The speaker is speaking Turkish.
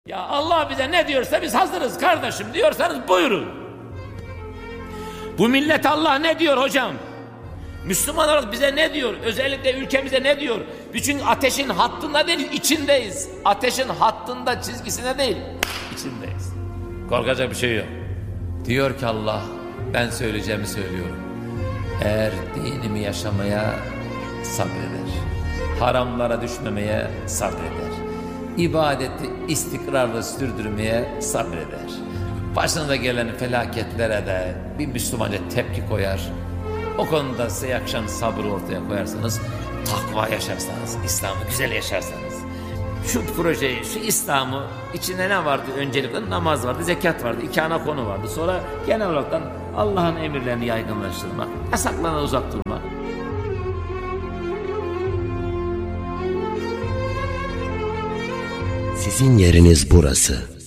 Ya Allah bize ne diyorsa biz hazırız kardeşim diyorsanız buyurun. Bu millet Allah ne diyor hocam? Müslüman olarak bize ne diyor? Özellikle ülkemize ne diyor? Çünkü ateşin hattında değil, içindeyiz. Ateşin hattında, çizgisine değil, içindeyiz. Korkacak bir şey yok. Diyor ki Allah, ben söyleyeceğimi söylüyorum. Eğer dinimi yaşamaya sabreder, haramlara düşmemeye sabreder, ibadeti istikrarlı sürdürmeye sabreder, başına gelen felaketlere de bir Müslümanca tepki koyar. O konuda size yakışan sabrı ortaya koyarsanız, takva yaşarsanız, İslam'ı güzel yaşarsanız, şu projeyi, şu İslam'ı içinde ne vardı? Öncelikle namaz vardı, zekat vardı, 2 ana konu vardı. Sonra genel olarak Allah'ın emirlerini yaygınlaştırmak, yasaklarına uzak durmak. Sizin yeriniz burası.